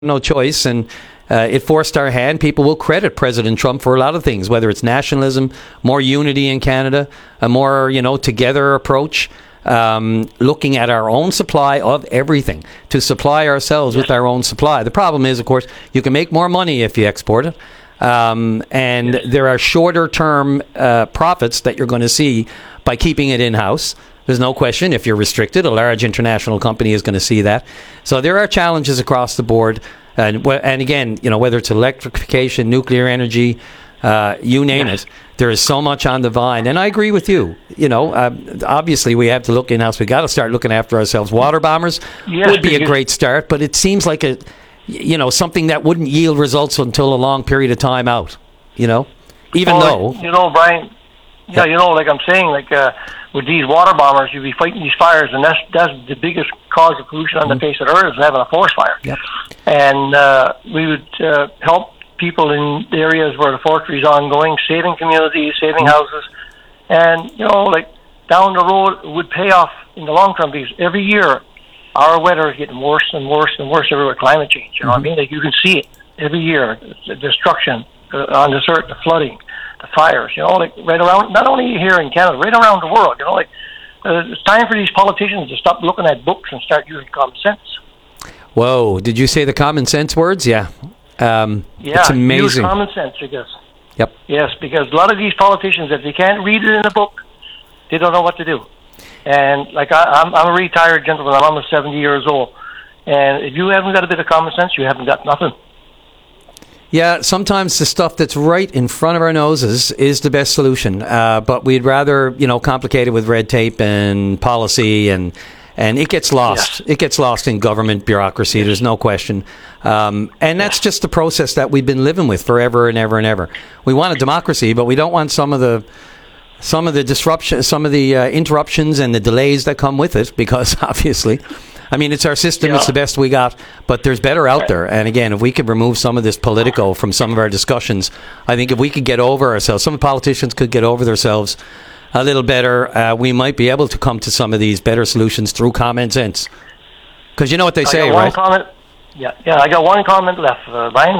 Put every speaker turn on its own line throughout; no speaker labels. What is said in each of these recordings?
no choice, and it forced our hand. People will credit President Trump for a lot of things, whether it's nationalism, more unity in Canada, a more, together approach, looking at our own supply of everything, to supply ourselves with our own supply. The problem is, of course, you can make more money if you export it. And there are shorter term profits that you're going to see by keeping it in-house. There's no question. If you're restricted, a large international company is going to see that. So there are challenges across the board. And again, whether it's electrification, nuclear energy, you name it, there is so much on the vine. And I agree with you. Obviously, we have to look in-house. We got to start looking after ourselves. Water bombers would be a great start, but it seems like something that wouldn't yield results until a long period of time out. Brian.
Yeah, like I'm saying, with these water bombers, you'd be fighting these fires, and that's the biggest cause of pollution on the face of the earth, is having a forest fire.
Yep.
And we would help people in areas where the forestry is ongoing, saving communities, saving houses. And, down the road, it would pay off in the long term, because every year our weather is getting worse and worse and worse everywhere. Climate change, you know what I mean? You can see it every year, the destruction on the earth, the flooding, the fires, right around, not only here in Canada, right around the world, it's time for these politicians to stop looking at books and start using common sense.
Whoa, did you say the common sense words? Yeah. It's amazing.
Use common sense, because.
Yep.
Yes, because a lot of these politicians, if they can't read it in a book, they don't know what to do. And I'm a retired gentleman, I'm almost 70 years old. And if you haven't got a bit of common sense, you haven't got nothing.
Yeah, sometimes the stuff that's right in front of our noses is the best solution. But we'd rather, complicate it with red tape and policy, and it gets lost. Yes. It gets lost in government bureaucracy. Yes. There's no question. And that's just the process that we've been living with forever and ever and ever. We want a democracy, but we don't want some of the disruption, some of the interruptions and the delays that come with it, because obviously, it's our system, it's the best we got, but there's better out there. And again, if we could remove some of this political from some of our discussions, I think if we could get over ourselves, some politicians could get over themselves a little better, we might be able to come to some of these better solutions through common sense. Because you know what they say, right?
I got one comment left, Brian,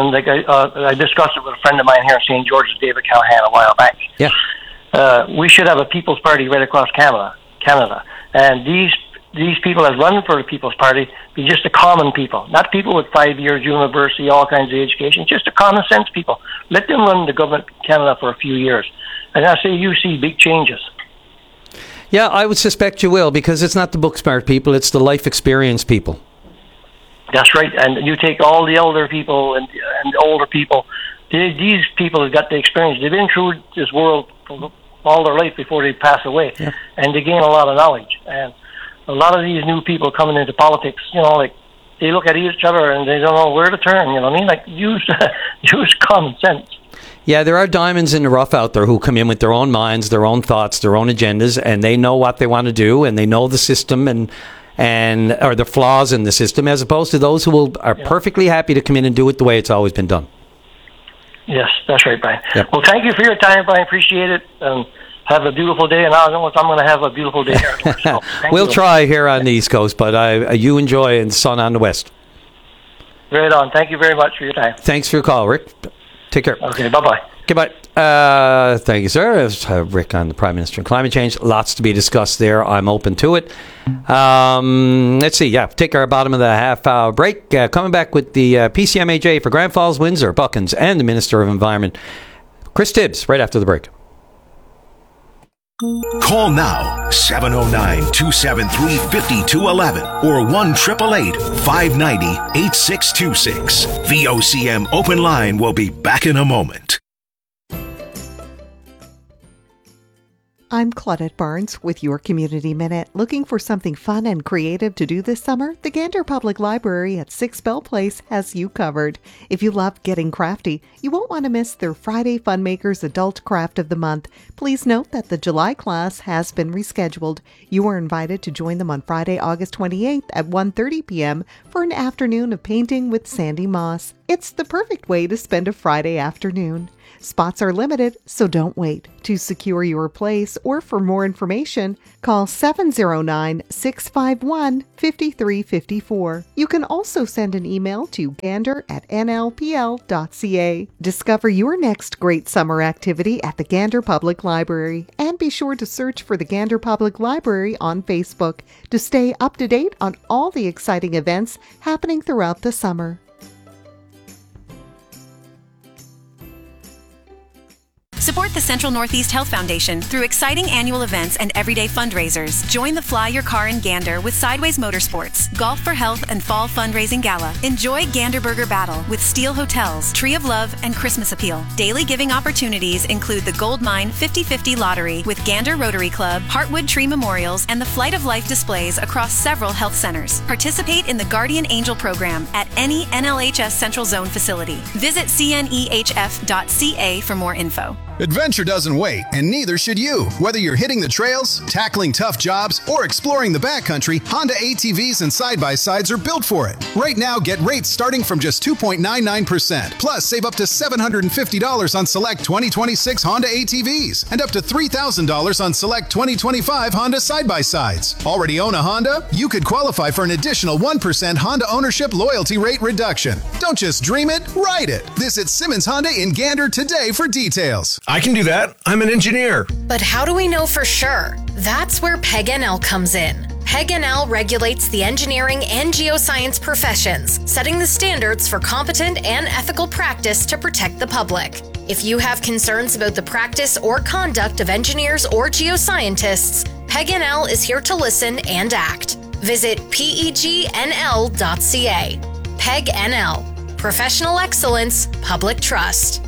I discussed it with a friend of mine here in St. George's, David Callahan, a while back.
Yeah.
We should have a People's Party right across Canada. And these people that run for the People's Party be just the common people, not people with 5 years university, all kinds of education, just the common sense people. Let them run the government of Canada for a few years. And I say you see big changes.
Yeah, I would suspect you will, because it's not the book smart people, it's the life experience people.
That's right. And you take all the elder people and the older people. These people have got the experience. They've been through this world all their life before they pass away. Yeah. And they gain a lot of knowledge. And a lot of these new people coming into politics, they look at each other and they don't know where to turn, use common sense.
Yeah, there are diamonds in the rough out there who come in with their own minds, their own thoughts, their own agendas, and they know what they want to do, and they know the system or the flaws in the system, as opposed to those who are perfectly happy to come in and do it the way it's always been done.
Yes, that's right, Brian.
Yep.
Well, thank you for your time, Brian. Appreciate it. Have a beautiful day, and I don't know if I'm going to have a beautiful day here. So,
we'll try here on the East Coast, but you enjoy the sun on the West.
Right on. Thank you very much for your time.
Thanks for your call, Rick. Take care.
Okay, bye-bye.
Goodbye. Thank you, sir. It's Rick on the Prime Minister and climate change. Lots to be discussed there. I'm open to it. Let's see. Yeah, take our bottom of the half-hour break. Coming back with the PCMAJ for Grand Falls, Windsor, Buckens, and the Minister of Environment, Chris Tibbs, right after the break.
Call now, 709-273-5211 or 1-888-590-8626. The OCM Open Line will be back in a moment.
I'm Claudette Barnes with your Community Minute. Looking for something fun and creative to do this summer? The Gander Public Library at 6 Bell Place has you covered. If you love getting crafty, you won't want to miss their Friday Funmakers Adult Craft of the Month. Please note that the July class has been rescheduled. You are invited to join them on Friday, August 28th at 1:30 p.m. for an afternoon of painting with Sandy Moss. It's the perfect way to spend a Friday afternoon. Spots are limited, so don't wait. To secure your place or for more information, call 709-651-5354. You can also send an email to gander@nlpl.ca. Discover your next great summer activity at the Gander Public Library, and be sure to search for the Gander Public Library on Facebook to stay up to date on all the exciting events happening throughout the summer.
Support the Central Northeast Health Foundation through exciting annual events and everyday fundraisers. Join the Fly Your Car in Gander with Sideways Motorsports, Golf for Health, and Fall Fundraising Gala. Enjoy Gander Burger Battle with Steel Hotels, Tree of Love, and Christmas Appeal. Daily giving opportunities include the Gold Mine 50/50 Lottery with Gander Rotary Club, Heartwood Tree Memorials, and the Flight of Life displays across several health centers. Participate in the Guardian Angel program at any NLHS Central Zone facility. Visit cnehf.ca for more info.
Adventure doesn't wait, and neither should you. Whether you're hitting the trails, tackling tough jobs, or exploring the backcountry, Honda ATVs and side-by-sides are built for it. Right now, get rates starting from just 2.99%. Plus, save up to $750 on select 2026 Honda ATVs and up to $3,000 on select 2025 Honda side-by-sides. Already own a Honda? You could qualify for an additional 1% Honda ownership loyalty rate reduction. Don't just dream it, ride it. Visit Simmons Honda in Gander today for details.
I can do that. I'm an engineer.
But how do we know for sure? That's where PEG-NL comes in. PEG-NL regulates the engineering and geoscience professions, setting the standards for competent and ethical practice to protect the public. If you have concerns about the practice or conduct of engineers or geoscientists, PEG-NL is here to listen and act. Visit pegnl.ca. PEG-NL. Professional excellence, public trust.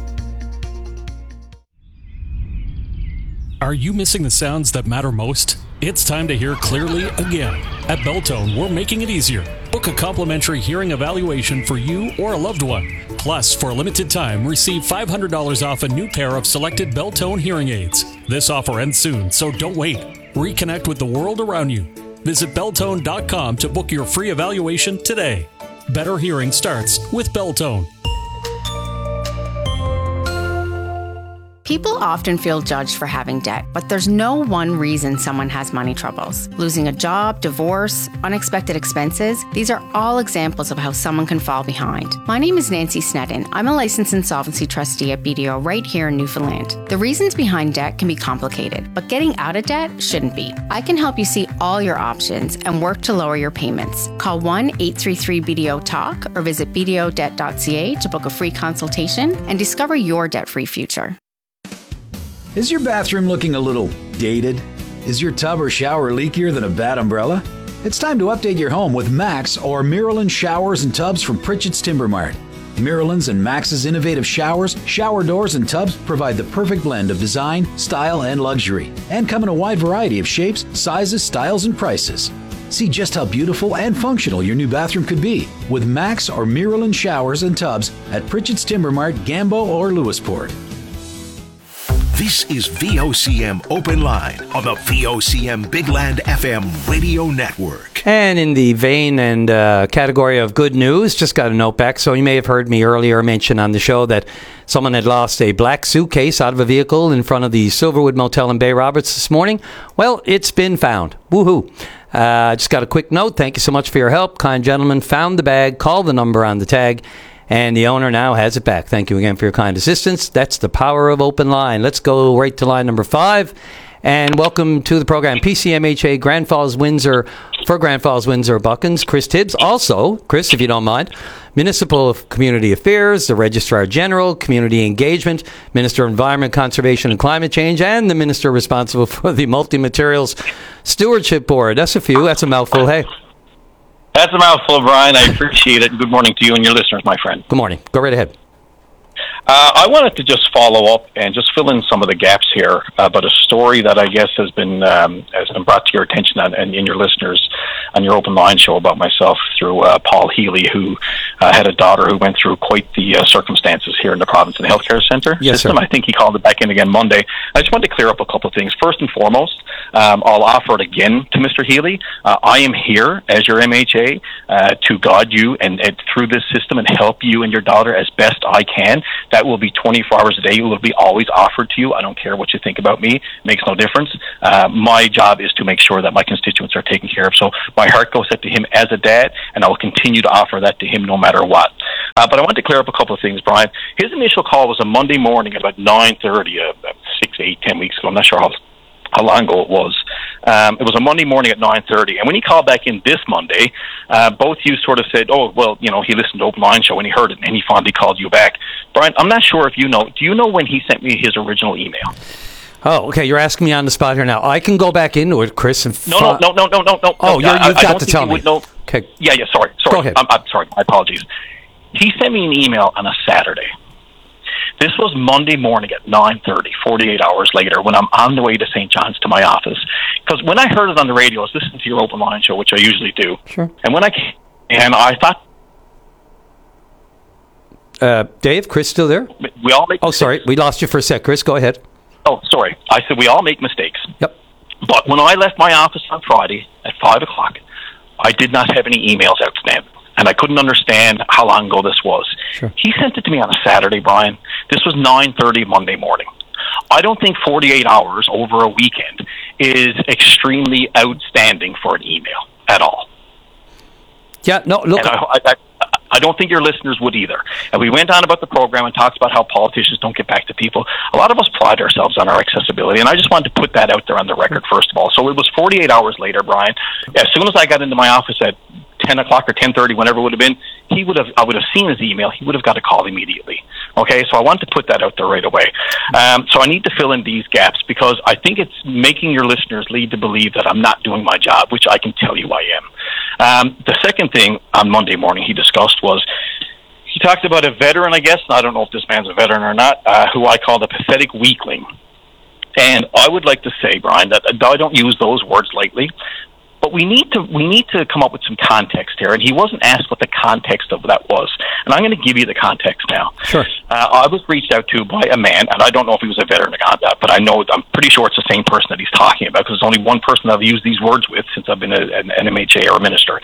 Are you missing the sounds that matter most? It's time to hear clearly again. At Beltone, we're making it easier. Book a complimentary hearing evaluation for you or a loved one. Plus, for a limited time, receive $500 off a new pair of selected Beltone hearing aids. This offer ends soon, so don't wait. Reconnect with the world around you. Visit Beltone.com to book your free evaluation today. Better hearing starts with Beltone.
People often feel judged for having debt, but there's no one reason someone has money troubles. Losing a job, divorce, unexpected expenses, these are all examples of how someone can fall behind. My name is Nancy Sneddon. I'm a licensed insolvency trustee at BDO right here in Newfoundland. The reasons behind debt can be complicated, but getting out of debt shouldn't be. I can help you see all your options and work to lower your payments. Call 1-833-BDO-TALK or visit bdodebt.ca to book a free consultation and discover your debt-free future.
Is your bathroom looking a little dated? Is your tub or shower leakier than a bad umbrella? It's time to update your home with Max or Miralyn showers and tubs from Pritchett's Timber Mart. Miralyn's and Max's innovative showers, shower doors, and tubs provide the perfect blend of design, style, and luxury, and come in a wide variety of shapes, sizes, styles, and prices. See just how beautiful and functional your new bathroom could be with Max or Miralyn showers and tubs at Pritchett's Timber Mart, Gambo, or Lewisport.
This is VOCM Open Line on the VOCM Big Land FM radio network.
And in the vein and category of good news, just got a note back. So you may have heard me earlier mention on the show that someone had lost a black suitcase out of a vehicle in front of the Silverwood Motel in Bay Roberts this morning. Well, it's been found. Woohoo. Just got a quick note. Thank you so much for your help. Kind gentleman found the bag, called the number on the tag, and the owner now has it back. Thank you again for your kind assistance. That's the power of Open Line. Let's go right to line number 5. And welcome to the program, PCMHA Grand Falls Windsor, for Grand Falls Windsor Buckens, Chris Tibbs. Also, Chris, if you don't mind, Municipal Community Affairs, the Registrar General, Community Engagement, Minister of Environment, Conservation and Climate Change, and the Minister responsible for the Multi-Materials Stewardship Board. That's a few. That's a mouthful. Hey.
That's a mouthful, Brian. I appreciate it. Good morning to you and your listeners, my friend.
Good morning. Go right ahead.
I wanted to just follow up and just fill in some of the gaps here about a story that I guess has been brought to your attention and in your listeners on your Open Line show about myself through Paul Healy, who had a daughter who went through quite the circumstances here in the Provincetown Healthcare Centre system. Sir. I think he called it back in again Monday. I just wanted to clear up a couple of things. First and foremost, I'll offer it again to Mr. Healy. I am here as your MHA to guide you and through this system and help you and your daughter as best I can That will be 24 hours a day. It will be always offered to you. I don't care what you think about me. It makes no difference. My job is to make sure that my constituents are taken care of. So my heart goes out to him as a dad, and I will continue to offer that to him no matter what. But I want to clear up a couple of things, Brian. His initial call was a Monday morning at about 9:30, 6, 8, 10 weeks ago. I'm not sure how long ago it was. It was a Monday morning at 9:30. And when he called back in this Monday, both you sort of said, oh, well, you know, he listened to Open Line Show and he heard it and he finally called you back. Brian, I'm not sure if you know. Do you know when he sent me his original email?
Oh, okay. You're asking me on the spot here now. I can go back into it, Chris. And
No.
Oh, you've got to tell me.
Okay. Yeah, sorry.
Go ahead.
I'm sorry. My apologies. He sent me an email on a Saturday. This was Monday morning at 9:30, 48 hours later, when I'm on the way to St. John's to my office. Because when I heard it on the radio, I was listening to your Open Line Show, which I usually do.
Sure.
And when I thought...
Dave, Chris still there?
We all make mistakes.
Sorry. We lost you for a sec. Chris, go ahead.
Oh, sorry. I said we all make mistakes.
Yep.
But when I left my office on Friday at 5 o'clock, I did not have any emails outstanding. And I couldn't understand how long ago this was.
Sure.
He sent it to me on a Saturday, Brian. This was 9:30 Monday morning. I don't think 48 hours over a weekend is extremely outstanding for an email at all.
Yeah, no, look.
And I don't think your listeners would either. And we went on about the program and talked about how politicians don't get back to people. A lot of us pride ourselves on our accessibility, and I just wanted to put that out there on the record, first of all. So it was 48 hours later, Brian. As soon as I got into my office at 10 o'clock or 10:30, whenever it would have been, I would have seen his email. He would have got a call immediately. Okay, so I wanted to put that out there right away. So I need to fill in these gaps because I think it's making your listeners lead to believe that I'm not doing my job, which I can tell you I am. The second thing on Monday morning he discussed was he talked about a veteran, I guess, and I don't know if this man's a veteran or not, who I called a pathetic weakling. And I would like to say, Brian, that I don't use those words lightly, but we need to come up with some context here. And he wasn't asked what the context of that was. And I'm going to give you the context now.
Sure.
I was reached out to by a man, and I don't know if he was a veteran or not, but I'm pretty sure it's the same person that he's talking about because there's only one person I've used these words with since I've been an MHA or a minister.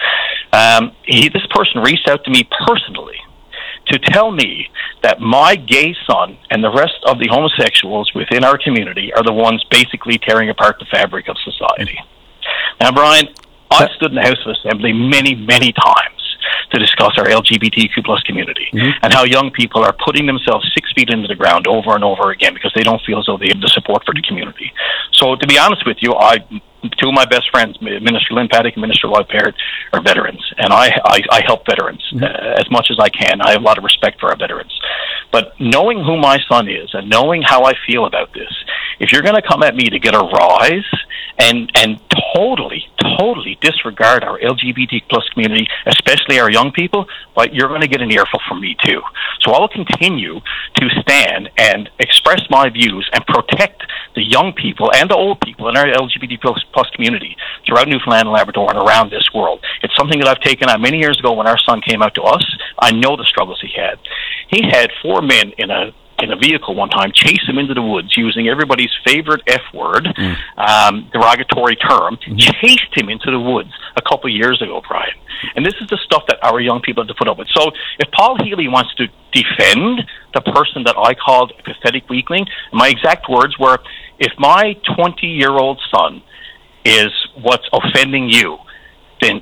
This person reached out to me personally to tell me that my gay son and the rest of the homosexuals within our community are the ones basically tearing apart the fabric of society. Now, Brian, I've stood in the House of Assembly many, many times to discuss our LGBTQ plus community and how young people are putting themselves 6 feet into the ground over and over again because they don't feel as though they have the support for the community. So to be honest with you, two of my best friends, Minister Lynn Paddock and Minister Lloyd Parrott, are veterans, and I help veterans as much as I can. I have a lot of respect for our veterans. But knowing who my son is and knowing how I feel about this, if you're going to come at me to get a rise and totally disregard our LGBT plus community, especially our young people, well, you're going to get an earful from me too. So I'll continue to stand and express my views and protect the young people and the old people in our LGBT plus community throughout Newfoundland and Labrador and around this world. It's something that I've taken on many years ago when our son came out to us. I know the struggles he had. He had 4 men in a vehicle one time chase him into the woods using everybody's favorite F word, derogatory term, chased him into the woods a couple of years ago, Brian. And this is the stuff that our young people have to put up with. So if Paul Healy wants to defend the person that I called a pathetic weakling, my exact words were, if my 20-year-old son is what's offending you, then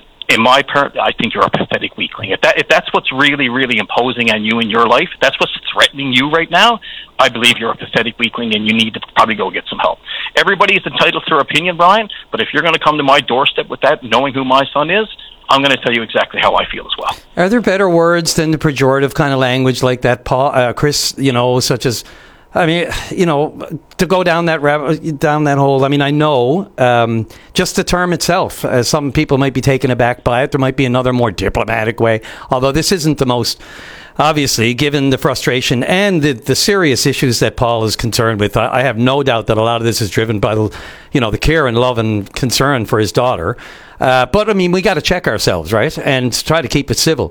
I think you're a pathetic weakling. If that's what's really, really imposing on you in your life, if that's what's threatening you right now, I believe you're a pathetic weakling and you need to probably go get some help. Everybody is entitled to their opinion, Brian, but if you're going to come to my doorstep with that, knowing who my son is, I'm going to tell you exactly how I feel as well.
Are there better words than the pejorative kind of language like that, Paul, Chris, such as... I mean, to go down that hole. I mean, I know just the term itself. Some people might be taken aback by it. There might be another more diplomatic way. Although this isn't the most, obviously, given the frustration and the serious issues that Paul is concerned with. I have no doubt that a lot of this is driven by the care and love and concern for his daughter. But I mean, we got to check ourselves, right, and try to keep it civil.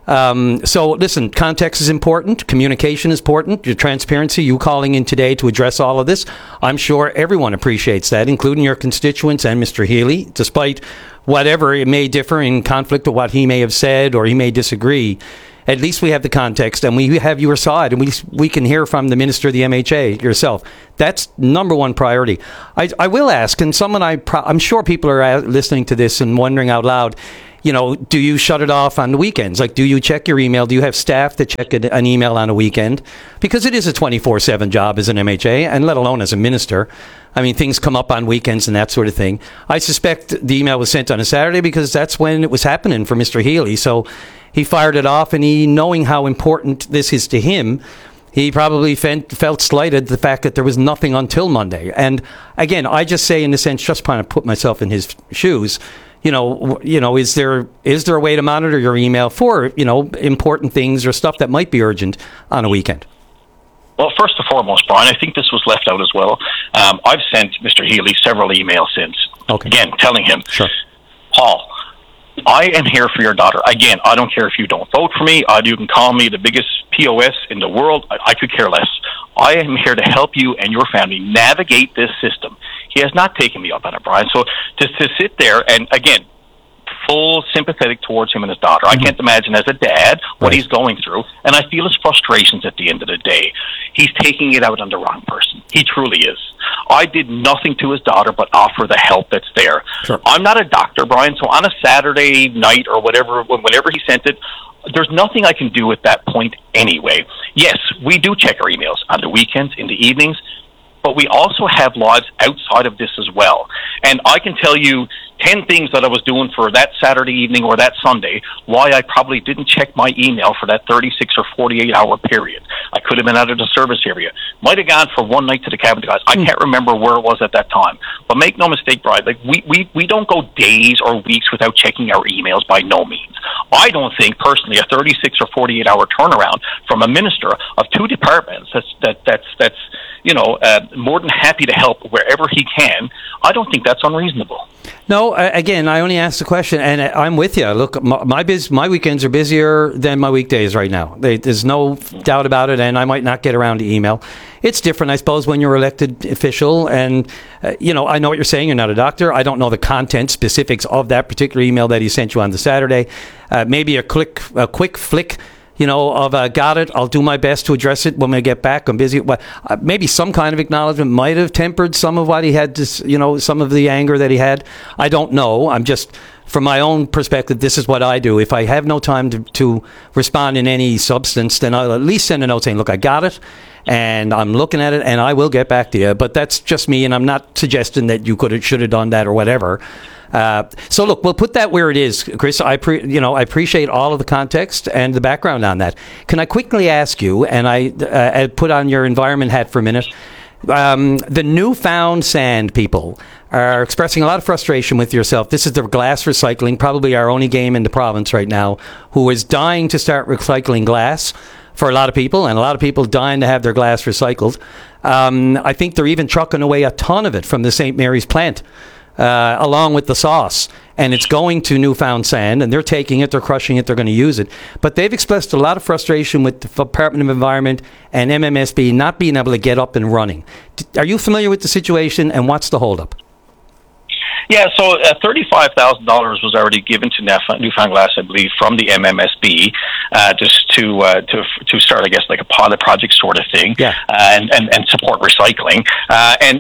So listen, context is important. Communication is important. Your transparency, you calling in today to address all of this. I'm sure everyone appreciates that, including your constituents and Mr. Healy, despite whatever it may differ in conflict with what he may have said or he may disagree. at least we have the context and we have your side, and we can hear from the Minister of the MHA yourself. That's number one priority. I will ask, and I'm sure people are listening to this and wondering out loud, do you shut it off on the weekends? Like, do you check your email? Do you have staff that check an email on a weekend? Because it is a 24/7 job as an MHA, and let alone as a minister. I mean, things come up on weekends and that sort of thing. I suspect the email was sent on a Saturday because that's when it was happening for Mr. Healy. So he fired it off, and knowing how important this is to him, he probably felt slighted the fact that there was nothing until Monday. And again, I just say, in a sense, just trying to put myself in his shoes, is there a way to monitor your email for, important things or stuff that might be urgent on a weekend?
Well, first and foremost, Brian, I think this was left out as well. I've sent Mr. Healy several emails since, again, telling him,
sure,
Paul, I am here for your daughter. Again, I don't care if you don't vote for me. You can call me the biggest POS in the world. I could care less. I am here to help you and your family navigate this system. He has not taken me up on it, Brian. So to sit there and, again, full sympathetic towards him and his daughter. I can't imagine as a dad what he's going through, and I feel his frustrations at the end of the day. He's taking it out on the wrong person. He truly is. I did nothing to his daughter but offer the help that's there.
Sure.
I'm not a doctor, Brian, so on a Saturday night or whenever he sent it, there's nothing I can do at that point anyway. Yes, we do check our emails on the weekends, in the evenings, but we also have lives outside of this as well. And I can tell you 10 things that I was doing for that Saturday evening or that Sunday, why I probably didn't check my email for that 36 or 48-hour period. I could have been out of the service area. Might have gone for one night to the cabinet guys. I can't remember where it was at that time. But make no mistake, Brian, we don't go days or weeks without checking our emails, by no means. I don't think, personally, a 36 or 48-hour turnaround from a minister of two departments that's more than happy to help wherever he can, I don't think that's unreasonable.
No, again, I only asked the question, and I'm with you. Look, my weekends are busier than my weekdays right now. There's no doubt about it, and I might not get around to email. It's different, I suppose, when you're elected official, and, I know what you're saying. You're not a doctor. I don't know the content specifics of that particular email that he sent you on the Saturday. Maybe a quick flick, got it. I'll do my best to address it when we get back. I'm busy. Maybe some kind of acknowledgement might have tempered some of what he had to, some of the anger that he had. I don't know. I'm just, from my own perspective, this is what I do. If I have no time to respond in any substance, then I'll at least send a note saying, look, I got it, and I'm looking at it, and I will get back to you. But that's just me, and I'm not suggesting that you should have done that or whatever. So look, we'll put that where it is, Chris. I appreciate all of the context and the background on that. Can I quickly ask you, and I put on your environment hat for a minute, the Newfound Sand people are expressing a lot of frustration with yourself. This is the glass recycling, probably our only game in the province right now, who is dying to start recycling glass for a lot of people, and a lot of people dying to have their glass recycled. I think they're even trucking away a ton of it from the St. Mary's plant, along with the sauce, and it's going to Newfound Sand, and they're taking it, they're crushing it, they're going to use it. But they've expressed a lot of frustration with the Department of Environment and MMSB not being able to get up and running. Are you familiar with the situation, and what's the holdup?
Yeah, so $35,000 was already given to Newfound Glass, I believe, from the MMSB, just to start, I guess, like a pilot project sort of thing, and support recycling. And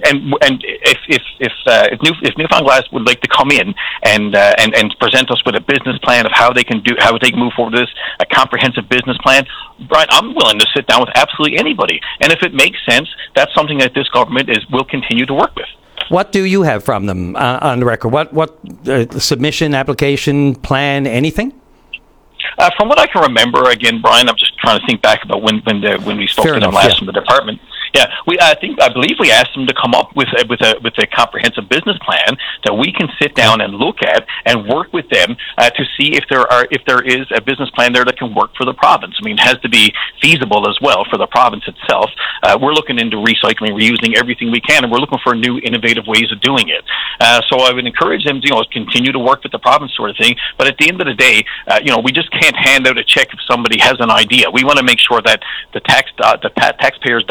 if Newfound Glass would like to come in and present us with a business plan of how they can move forward with this, a comprehensive business plan, Brian, I'm willing to sit down with absolutely anybody. And if it makes sense, that's something that this government will continue to work with.
What do you have from them on the record? What submission, application, plan, anything?
From what I can remember, again, Brian, I'm just trying to think back about when we spoke to them last from the department. Yeah, I believe we asked them to come up with a comprehensive business plan that we can sit down and look at and work with them to see if there is a business plan there that can work for the province. I mean, it has to be feasible as well for the province itself. We're looking into recycling, reusing everything we can, and we're looking for new, innovative ways of doing it. So I would encourage them to continue to work with the province, sort of thing. But at the end of the day, we just can't hand out a check if somebody has an idea. We want to make sure that the taxpayer's dollar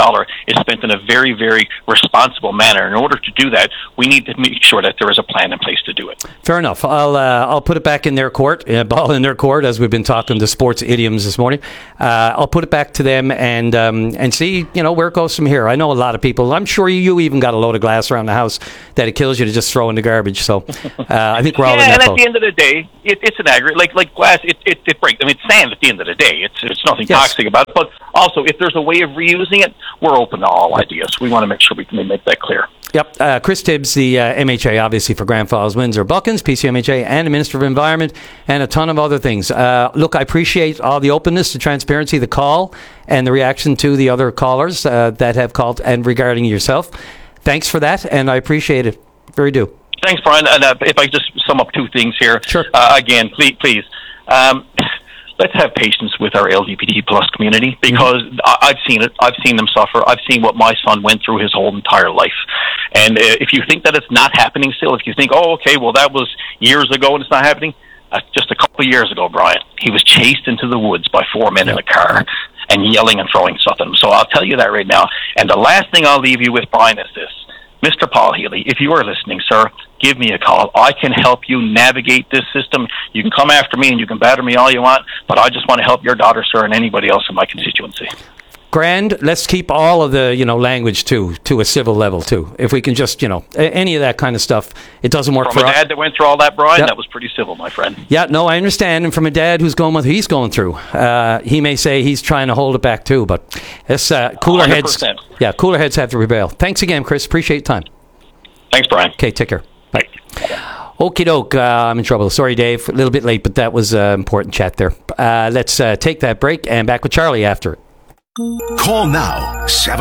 is spent in a very, very responsible manner. In order to do that, we need to make sure that there is a plan in place to do it.
Fair enough. I'll put it back in their court, ball in their court, as we've been talking to sports idioms this morning. I'll put it back to them and see, where it goes from here. I know a lot of people. I'm sure you even got a load of glass around the house that it kills you to just throw in the garbage. So I think we're all in that boat.
And at the end of the day, it's an aggregate. Like glass, it breaks. I mean, it's sand at the end of the day. It's nothing toxic about it. But also, if there's a way of reusing it, we're open to all ideas. We want to make sure we can make that clear.
Yep. Chris Tibbs, the MHA, obviously, for Grand Falls, Windsor, Buckens, PCMHA, and the Minister of Environment, and a ton of other things. Look, I appreciate all the openness, the transparency, the call, and the reaction to the other callers that have called and regarding yourself. Thanks for that, and I appreciate it. Very do.
Thanks, Brian. And if I just sum up two things here.
Sure.
Again, please. Let's have patience with our LGBT plus community, because I've seen it. I've seen them suffer. I've seen what my son went through his whole entire life. And if you think that it's not happening still, if you think, that was years ago and it's not happening, just a couple of years ago, Brian, he was chased into the woods by 4 men in a car and yelling and throwing stuff at him. So I'll tell you that right now. And the last thing I'll leave you with, Brian, is this. Mr. Paul Healy, if you are listening, sir, give me a call. I can help you navigate this system. You can come after me and you can batter me all you want, but I just want to help your daughter, sir, and anybody else in my constituency.
Grand, let's keep all of the, language to a civil level too. If we can just, any of that kind of stuff, it doesn't work for us.
From a dad that went through all that, Brian, that was pretty civil, my friend.
Yeah, no, I understand. And from a dad who's going with what he's going through, he may say he's trying to hold it back too, but it's cooler 100%. Heads. Yeah, cooler heads have to prevail. Thanks again, Chris. Appreciate your time.
Thanks, Brian.
Okay, take care. Bye. Okie doke, I'm in trouble. Sorry, Dave. A little bit late, but that was an important chat there. Let's take that break and back with Charlie after it.
Call now,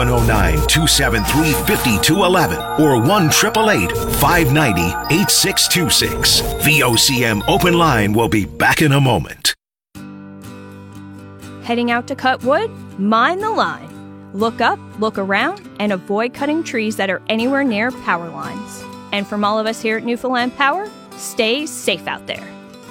709-273-5211 or 1-888-590-8626. VOCM Open Line will be back in a moment.
Heading out to cut wood? Mind the line. Look up, look around, and avoid cutting trees that are anywhere near power lines. And from all of us here at Newfoundland Power, stay safe out there.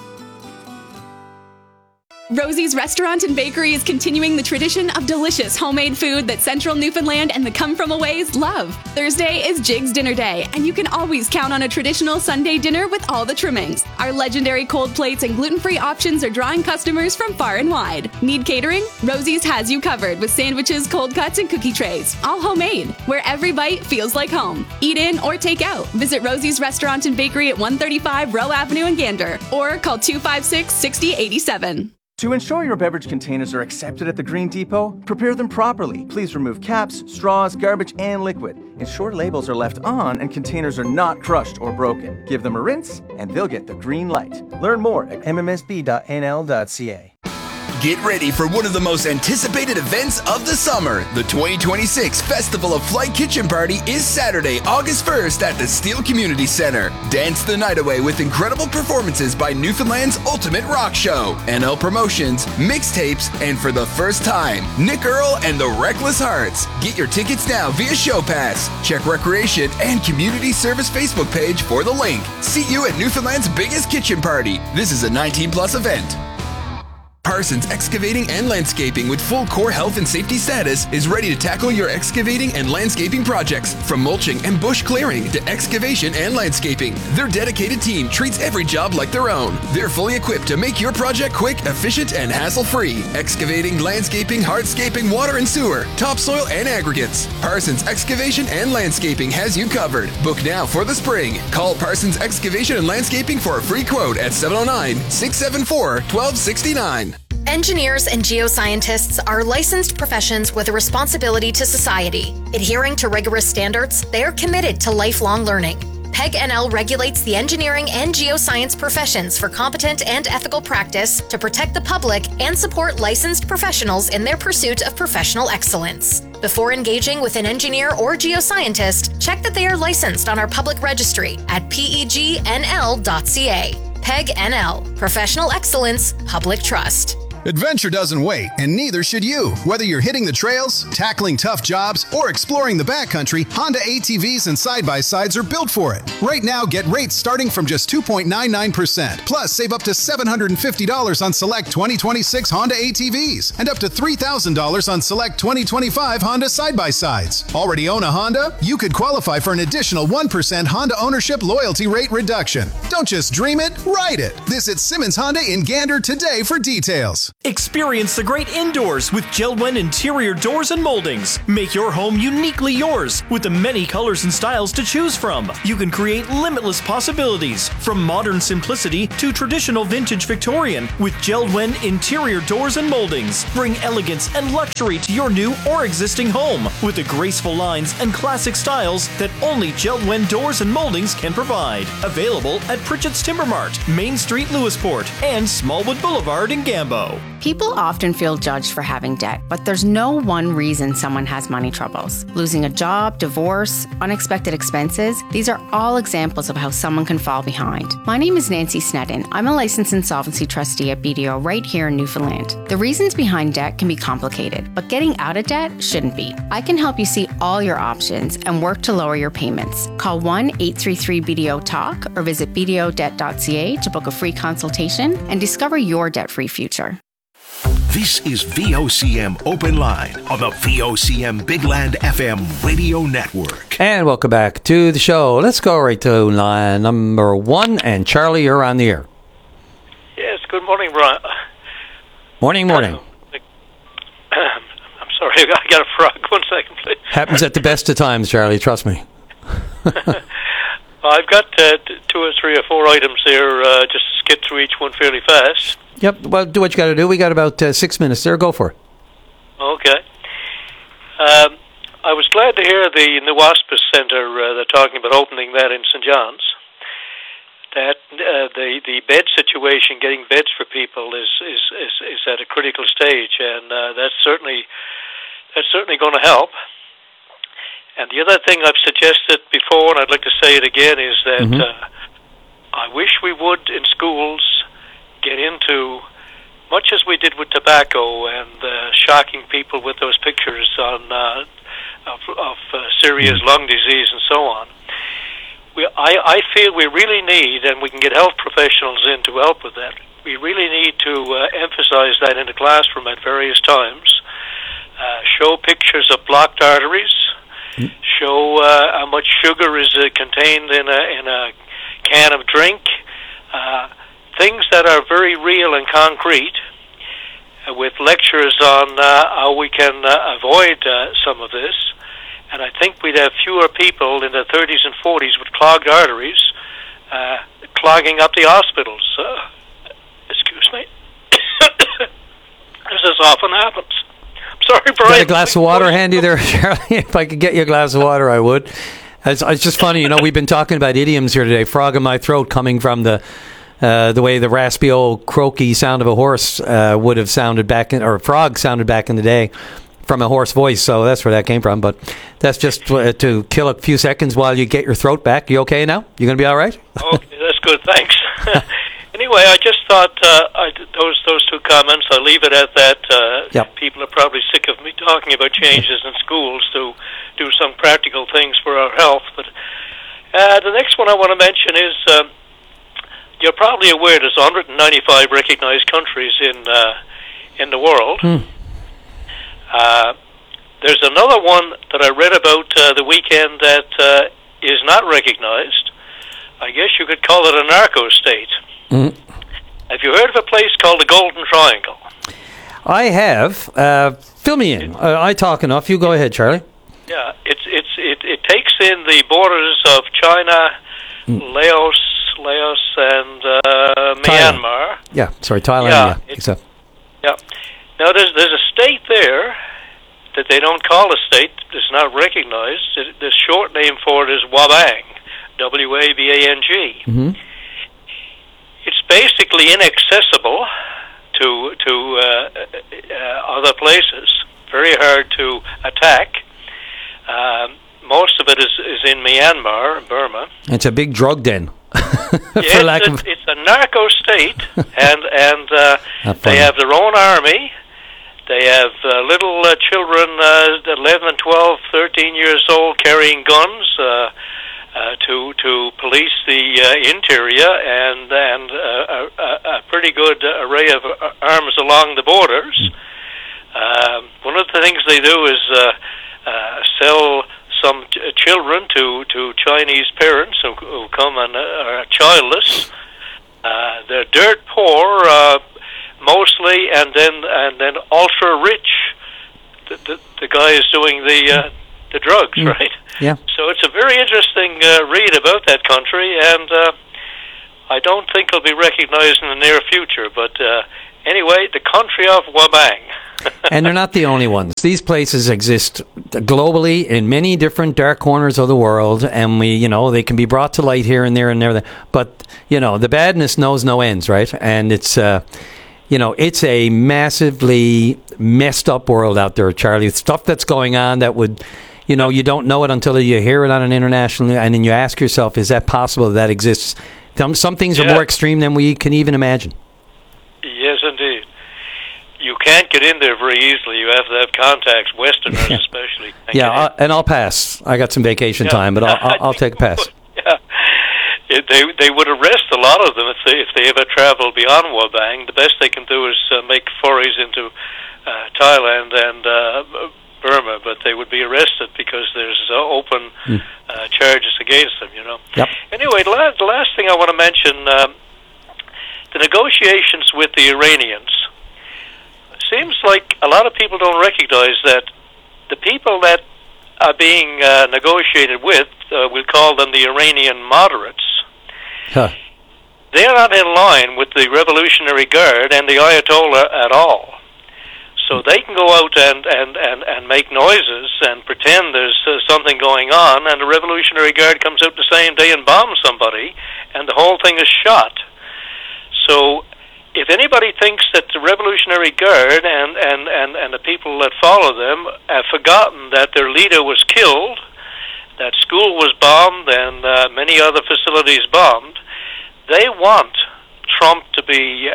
Rosie's Restaurant and Bakery is continuing the tradition of delicious homemade food that Central Newfoundland and the come-from-aways love. Thursday is Jig's Dinner Day, and you can always count on a traditional Sunday dinner with all the trimmings. Our legendary cold plates and gluten-free options are drawing customers from far and wide. Need catering? Rosie's has you covered with sandwiches, cold cuts, and cookie trays, all homemade, where every bite feels like home. Eat in or take out. Visit Rosie's Restaurant and Bakery at 135 Rowe Avenue in Gander, or call 256-6087.
To ensure your beverage containers are accepted at the Green Depot, prepare them properly. Please remove caps, straws, garbage, and liquid. Ensure labels are left on and containers are not crushed or broken. Give them a rinse and they'll get the green light. Learn more at mmsb.nl.ca.
Get ready for one of the most anticipated events of the summer. The 2026 Festival of Flight Kitchen Party is Saturday, August 1st at the Steele Community Center. Dance the night away with incredible performances by Newfoundland's Ultimate Rock Show, NL Promotions, mixtapes, and for the first time, Nick Earl and the Reckless Hearts. Get your tickets now via Show Pass. Check Recreation and Community Service Facebook page for the link. See you at Newfoundland's biggest kitchen party. This is a 19+ event. Parsons Excavating and Landscaping, with full core health and safety status, is ready to tackle your excavating and landscaping projects. From mulching and bush clearing to excavation and landscaping, their dedicated team treats every job like their own. They're fully equipped to make your project quick, efficient, and hassle-free. Excavating, landscaping, hardscaping, water and sewer, topsoil, and aggregates. Parsons Excavation and Landscaping has you covered. Book now for the spring. Call Parsons Excavation and Landscaping for a free quote at 709-674-1269.
Engineers and geoscientists are licensed professions with a responsibility to society. Adhering to rigorous standards, they are committed to lifelong learning. PEG-NL regulates the engineering and geoscience professions for competent and ethical practice to protect the public and support licensed professionals in their pursuit of professional excellence. Before engaging with an engineer or geoscientist, check that they are licensed on our public registry at pegnl.ca. PEG-NL, Professional Excellence, Public Trust.
Adventure doesn't wait, and neither should you. Whether you're hitting the trails, tackling tough jobs, or exploring the backcountry, Honda ATVs and side-by-sides are built for it. Right now, get rates starting from just 2.99%. Plus, save up to $750 on select 2026 Honda ATVs and up to $3,000 on select 2025 Honda side-by-sides. Already own a Honda? You could qualify for an additional 1% Honda ownership loyalty rate reduction. Don't just dream it, ride it. Visit Simmons Honda in Gander today for details.
Experience the great indoors with JELD-WEN interior doors and moldings. Make your home uniquely yours with the many colors and styles to choose from. You can create limitless possibilities from modern simplicity to traditional vintage Victorian with JELD-WEN interior doors and moldings. Bring elegance and luxury to your new or existing home with the graceful lines and classic styles that only JELD-WEN doors and moldings can provide. Available at Pritchett's Timber Mart, Main Street, Lewisport, and Smallwood Boulevard in Gambo.
People often feel judged for having debt, but there's no one reason someone has money troubles. Losing a job, divorce, unexpected expenses, these are all examples of how someone can fall behind. My name is Nancy Snedden. I'm a licensed insolvency trustee at BDO right here in Newfoundland. The reasons behind debt can be complicated, but getting out of debt shouldn't be. I can help you see all your options and work to lower your payments. Call 1-833-BDO-TALK or visit bdodebt.ca to book a free consultation and discover your debt-free future.
This is VOCM Open Line on the VOCM Big Land FM radio network.
And welcome back to the show. Let's go right to line number 1. And Charlie, you're on the air.
Yes, good morning, Brian.
Morning.
I'm sorry, I got a frog. 1 second, please.
Happens at the best of times, Charlie, trust me.
I've got 2 or 3 or 4 items here, just to skip through each one fairly fast.
Yep, well, do what you got to do. We got about 6 minutes there. Go for it.
Okay. I was glad to hear the new hospice centre, they're talking about opening that in St. John's. That the bed situation, getting beds for people is at a critical stage, and that's certainly going to help. And the other thing I've suggested before, and I'd like to say it again, is that I wish we would in schools get into, much as we did with tobacco and shocking people with those pictures on of serious lung disease and so on. I feel we really need, and we can get health professionals in to help with that, we really need to emphasize that in the classroom at various times. Show pictures of blocked arteries, show how much sugar is contained in a can of drink, things that are very real and concrete, with lectures on how we can avoid some of this. And I think we'd have fewer people in their 30s and 40s with clogged arteries clogging up the hospitals. Excuse me. As this often happens. I'm sorry, Brian.
Got a glass of water handy there, Charlie? If I could get you a glass of water, I would. It's just funny, you know, we've been talking about idioms here today. Frog in my throat, coming from the way the raspy old croaky sound of a horse would have sounded back in, or a frog sounded back in the day from a hoarse voice. So that's where that came from. But that's just to kill a few seconds while you get your throat back. You okay now? You going to be all right?
Okay, that's good. Thanks. Anyway, I just thought those 2 comments, I'll leave it at that.
Yep.
People are probably sick of me talking about changes in schools to do some practical things for our health. But the next one I want to mention is, you're probably aware there's 195 recognized countries in the world. There's another one that I read about the weekend that is not recognized. I guess you could call it a narco state. Have you heard of a place called the Golden Triangle?
I have. Fill me in. I talk enough. You go ahead, Charlie.
Yeah, it takes in the borders of China, Laos, and Myanmar.
Yeah, sorry, Thailand.
Yeah. Now there's a state there that they don't call a state. It's not recognized. The short name for it is Wabang, W-A-B-A-N-G. It's basically inaccessible to other places. Very hard to attack. Most of it is in Myanmar, Burma.
It's a big drug den.
It's a narco state, and they have their own army. They have little children, 11 and 12, 13 years old, carrying guns to police the interior, and a pretty good array of arms along the borders. One of the things they do is sell some children to Chinese parents who come and are childless. They're dirt poor, mostly, and then ultra rich. The guy is doing the drugs, right?
Yeah.
So it's a very interesting read about that country, and I don't think it'll be recognized in the near future. But anyway, the country of Wabang.
And they're not the only ones. These places exist globally in many different dark corners of the world, and they can be brought to light here and there and there. But the badness knows no ends, right? And it's it's a massively messed up world out there, Charlie. Stuff that's going on that would, you don't know it until you hear it on an international, and then you ask yourself, is that possible that exists? Some things are more extreme than we can even imagine.
Yes, indeed. You can't get in there very easily. You have to have contacts, Westerners especially.
And I'll pass. I got some vacation time, but I'll take a pass.
Yeah. They would arrest a lot of them if they ever travel beyond Wabang. The best they can do is make forays into Thailand and Burma, but they would be arrested because there's open charges against them.
Yep.
Anyway, the last thing I want to mention, the negotiations with the Iranians. Seems like a lot of people don't recognize that the people that are being negotiated with, we'll call them the Iranian moderates, they're not in line with the Revolutionary Guard and the Ayatollah at all. So they can go out and make noises and pretend there's something going on, and the Revolutionary Guard comes out the same day and bombs somebody, and the whole thing is shot. So if anybody thinks that the Revolutionary Guard and the people that follow them have forgotten that their leader was killed, that school was bombed and many other facilities bombed, they want Trump to be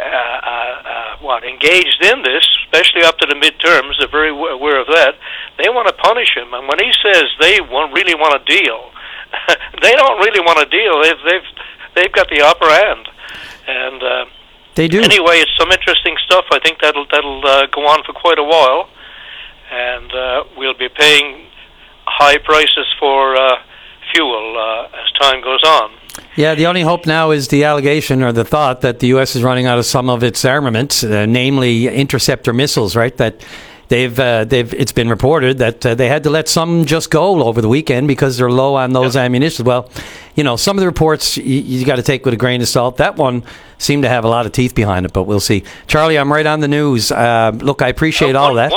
engaged in this, especially up to the midterms. They're very aware of that. They want to punish him, and when he says they really want a deal, they don't really want a deal. They've got the upper hand, and
they do.
Anyway, it's some interesting stuff. I think that'll go on for quite a while, and we'll be paying high prices for fuel as time goes on.
Yeah, the only hope now is the allegation or the thought that the U.S. is running out of some of its armaments, namely interceptor missiles, right? That it's been reported that they had to let some just go over the weekend because they're low on those ammunition. Well, some of the reports you got to take with a grain of salt. That one seemed to have a lot of teeth behind it, but we'll see. Charlie, I'm right on the news. Look, I appreciate all that.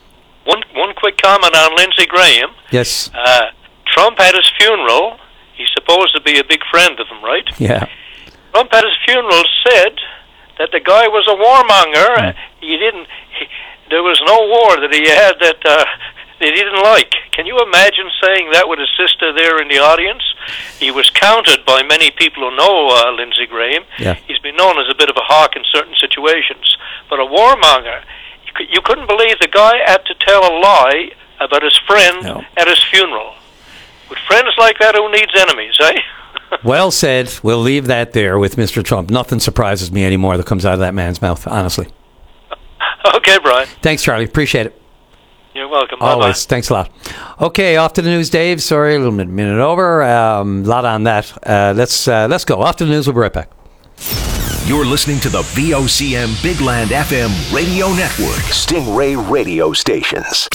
One quick comment on Lindsey Graham.
Yes.
Trump had his funeral. He's supposed to be a big friend of him, right?
Yeah.
Trump at his funeral said that the guy was a warmonger. There was no war that he had that he didn't like. Can you imagine saying that with his sister there in the audience? He was counted by many people who know Lindsey Graham.
Yeah.
He's been known as a bit of a hawk in certain situations. But a warmonger, you couldn't believe the guy had to tell a lie about his friend at his funeral. With friends like that, who needs enemies, eh?
Well said. We'll leave that there with Mr. Trump. Nothing surprises me anymore that comes out of that man's mouth, honestly.
Okay, Brian.
Thanks, Charlie. Appreciate it.
You're welcome.
Always.
Bye-bye.
Thanks a lot. Okay, off to the news, Dave. Sorry, a little minute over. Lot on that. Let's go. Off to the news. We'll be right back.
You're listening to the VOCM Big Land FM radio network. Stingray radio stations.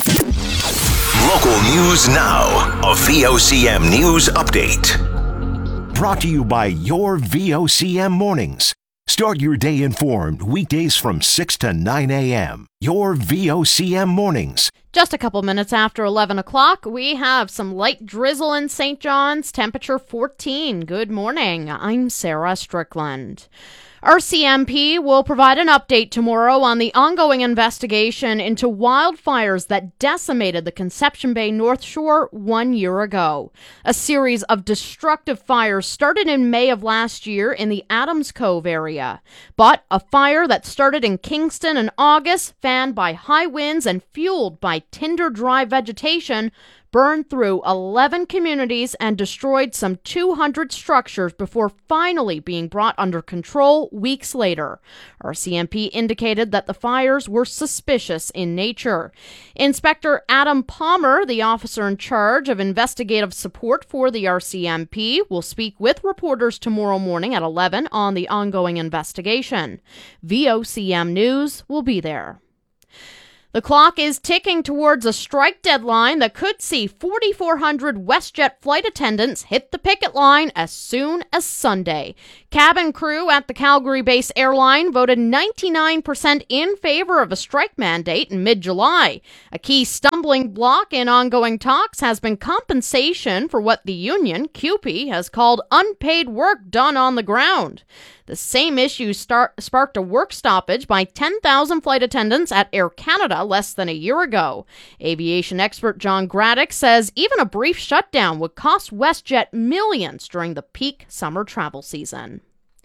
Local news now. A VOCM news update. Brought to you by your VOCM mornings. Start your day informed weekdays from 6 to 9 a.m. Your VOCM mornings.
Just a couple minutes after 11 o'clock, we have some light drizzle in St. John's, temperature 14. Good morning. I'm Sarah Strickland. RCMP will provide an update tomorrow on the ongoing investigation into wildfires that decimated the Conception Bay North Shore 1 year ago. A series of destructive fires started in May of last year in the Adams Cove area. But a fire that started in Kingston in August, fanned by high winds and fueled by tinder-dry vegetation, burned through 11 communities and destroyed some 200 structures before finally being brought under control weeks later. RCMP indicated that the fires were suspicious in nature. Inspector Adam Palmer, the officer in charge of investigative support for the RCMP, will speak with reporters tomorrow morning at 11 on the ongoing investigation. VOCM News will be there. The clock is ticking towards a strike deadline that could see 4,400 WestJet flight attendants hit the picket line as soon as Sunday. Cabin crew at the Calgary-based airline voted 99% in favor of a strike mandate in mid-July. A key stumbling block in ongoing talks has been compensation for what the union, CUPE, has called unpaid work done on the ground. The same issue sparked a work stoppage by 10,000 flight attendants at Air Canada less than a year ago. Aviation expert John Graddick says even a brief shutdown would cost WestJet millions during the peak summer travel season.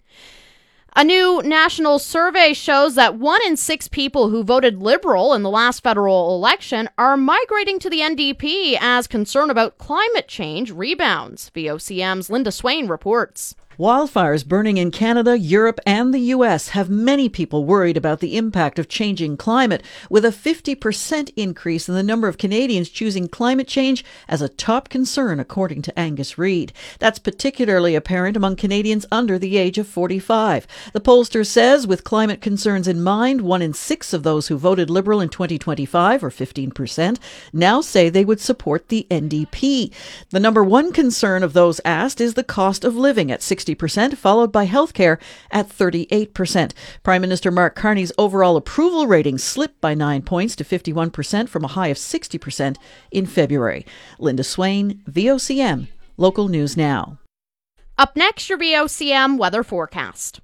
A new national survey shows that 1 in 6 people who voted Liberal in the last federal election are migrating to the NDP as concern about climate change rebounds. VOCM's Linda Swain reports.
Wildfires burning in Canada, Europe, and the U.S. have many people worried about the impact of changing climate, with a 50% increase in the number of Canadians choosing climate change as a top concern, according to Angus Reid. That's particularly apparent among Canadians under the age of 45. The pollster says, with climate concerns in mind, 1 in 6 of those who voted Liberal in 2025, or 15%, now say they would support the NDP. The number one concern of those asked is the cost of living at 60%, followed by healthcare at 38%. Prime Minister Mark Carney's overall approval rating slipped by 9 points to 51% from a high of 60% in February. Linda Swain, VOCM, Local News Now.
Up next, your VOCM weather forecast.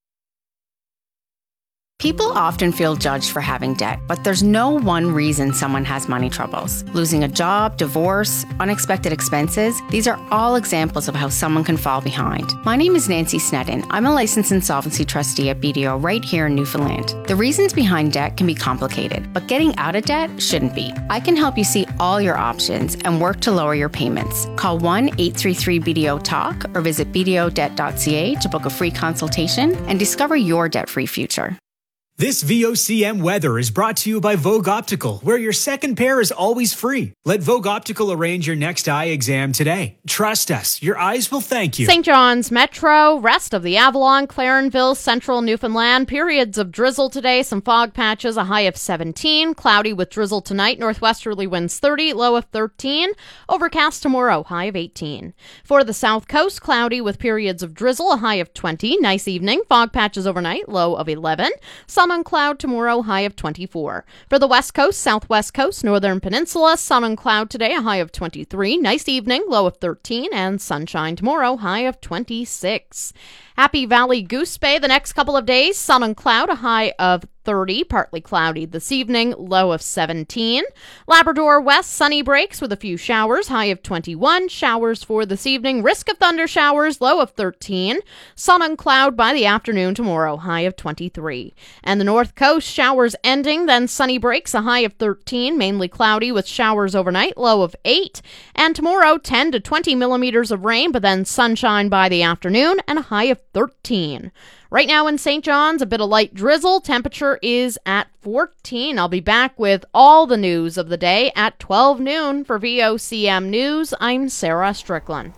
People often feel judged for having debt, but there's no one reason someone has money troubles. Losing a job, divorce, unexpected expenses, these are all examples of how someone can fall behind. My name is Nancy Snedden. I'm a licensed insolvency trustee at BDO right here in Newfoundland. The reasons behind debt can be complicated, but getting out of debt shouldn't be. I can help you see all your options and work to lower your payments. Call 1-833-BDO-TALK or visit bdodebt.ca to book a free consultation and discover your debt-free future.
This VOCM weather is brought to you by Vogue Optical, where your second pair is always free. Let Vogue Optical arrange your next eye exam today. Trust us, your eyes will thank you.
St. John's Metro, rest of the Avalon, Clarenville, central Newfoundland. Periods of drizzle today, some fog patches, a high of 17. Cloudy with drizzle tonight, northwesterly winds 30, low of 13. Overcast tomorrow, high of 18. For the south coast, cloudy with periods of drizzle, a high of 20. Nice evening, fog patches overnight, low of 11. Sun and cloud tomorrow, high of 24. For the west coast, southwest coast, northern peninsula, sun and cloud today, a high of 23. Nice evening, low of 13, and sunshine tomorrow, high of 26. Happy Valley Goose Bay the next couple of days, sun and cloud, a high of 30, partly cloudy this evening, low of 17. Labrador West, sunny breaks with a few showers, high of 21. Showers for this evening, risk of thunder showers, low of 13. Sun and cloud by the afternoon tomorrow, high of 23. And the north coast, showers ending, then sunny breaks, a high of 13, mainly cloudy with showers overnight, low of 8. And tomorrow, 10 to 20 millimeters of rain, but then sunshine by the afternoon and a high of 13. Right now in St. John's, a bit of light drizzle. Temperature is at 14. I'll be back with all the news of the day at 12 noon. For VOCM News, I'm Sarah Strickland.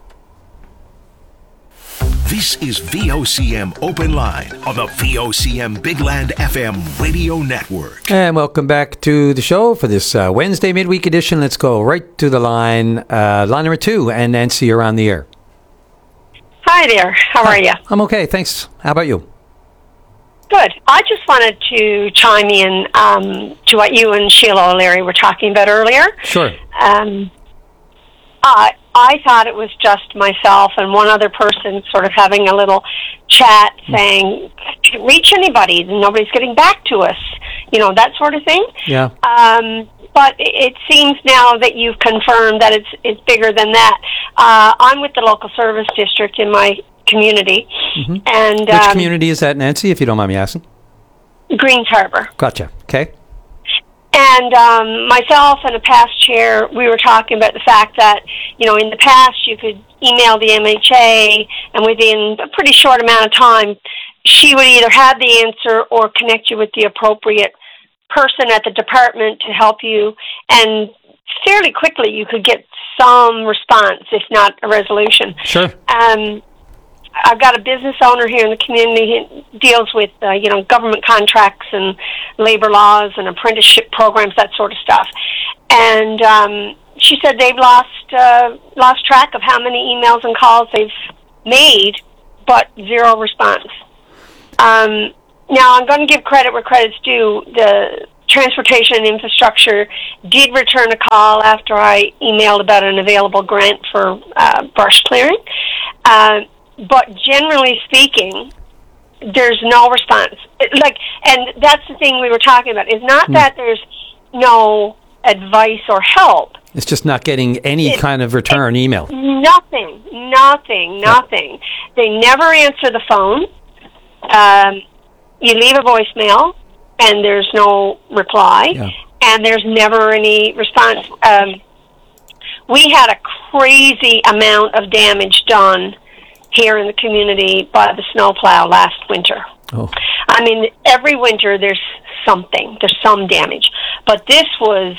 This is VOCM Open Line on the VOCM Big Land FM radio network.
And welcome back to the show for this Wednesday midweek edition. Let's go right to the line. Line number 2, and Nancy, you're on the air.
Hi there. How are you?
I'm okay, thanks. How about you?
Good. I just wanted to chime in to what you and Sheila O'Leary were talking about earlier.
Sure.
I thought it was just myself and one other person sort of having a little chat saying, reach anybody, nobody's getting back to us, that sort of thing.
Yeah.
But it seems now that you've confirmed that it's bigger than that. I'm with the local service district in my community.
Mm-hmm.
And
which community is that, Nancy, if you don't mind me asking?
Greens Harbor.
Gotcha. Okay.
And myself and a past chair, we were talking about the fact that, in the past you could email the MHA, and within a pretty short amount of time, she would either have the answer or connect you with the appropriate person at the department to help you, and fairly quickly you could get some response, if not a resolution.
Sure.
I've got a business owner here in the community who deals with, government contracts and labor laws and apprenticeship programs, that sort of stuff. And she said they've lost track of how many emails and calls they've made, but zero response. Now, I'm going to give credit where credit's due. The Transportation and Infrastructure did return a call after I emailed about an available grant for brush clearing. But generally speaking, there's no response. And that's the thing we were talking about. It's not that there's no advice or help.
It's just not getting any kind of return email.
Nothing. They never answer the phone. You leave a voicemail, and there's no reply, and there's never any response. We had a crazy amount of damage done here in the community by the snowplow last winter.
Oh.
I mean, every winter there's some damage. But this was,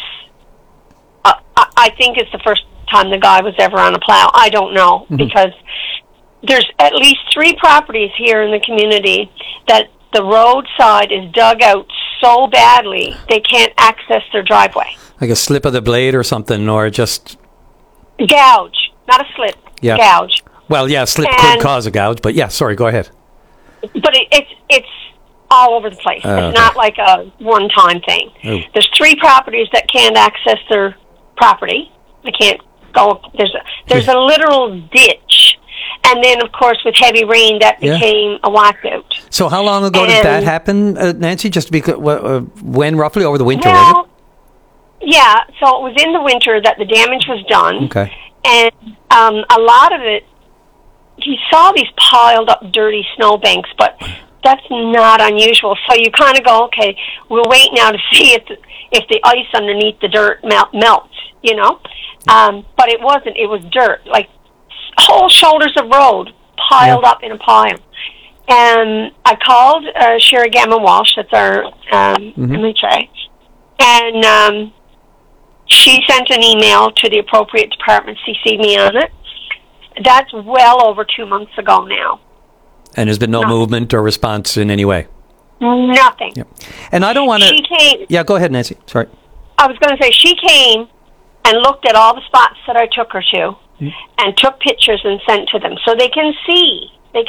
I think it's the first time the guy was ever on a plow. I don't know, because there's at least 3 properties here in the community that the roadside is dug out so badly they can't access their driveway.
Like a slip of the blade or something, or just...
Gouge, not a slip, gouge.
Well, yeah, slip could cause a gouge, but sorry, go ahead.
But it's all over the place. It's not like a one-time thing.
Oh.
There's 3 properties that can't access their property. They can't go. There's a literal ditch, and then of course with heavy rain that became a washout.
So how long ago did that happen, Nancy? Just because when roughly over the winter was it?
Yeah, so it was in the winter that the damage was done.
Okay.
And a lot of it, you saw these piled up dirty snowbanks, but that's not unusual. So you kind of go, okay, we'll wait now to see if the ice underneath the dirt melts, But it wasn't. It was dirt, like whole shoulders of road piled up in a pile. And I called Sherry Gammon-Walsh, that's our MHA, and she sent an email to the appropriate department, CC'd me on it. That's well over 2 months ago now.
And there's been no movement or response in any way?
Nothing.
Yep. And I don't want to...
She came...
Yeah, go ahead, Nancy. Sorry.
I was going to say, she came and looked at all the spots that I took her to and took pictures and sent to them. So they can see. They